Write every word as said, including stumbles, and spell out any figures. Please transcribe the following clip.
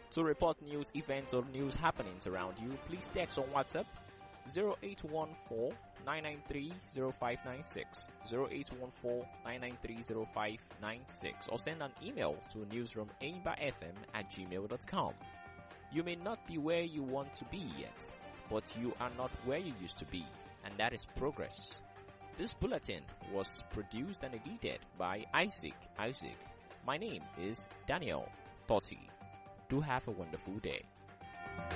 To report news, events, or news happenings around you, please text on WhatsApp zero eight one four, nine nine three, zero five nine six, zero eight one four, nine nine three, zero five nine six, or send an email to newsroom fm at gmail dot com. You may not be where you want to be yet, but you are not where you used to be, and that is progress. This bulletin was produced and edited by Isaac Isaac. My name is Daniel Totti. Do have a wonderful day.